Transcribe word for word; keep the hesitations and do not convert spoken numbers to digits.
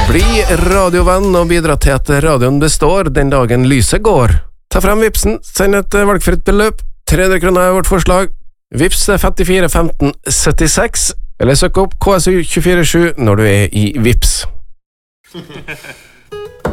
Bli radiovenn og bidra til at radioen består den dagen lyset går. Ta frem Vipsen, send et valgfritt beløp. tre hundre kroner er vårt forslag. Vips femtifire femten syttiseks, eller søk opp K S U to fire sju når du er i Vips.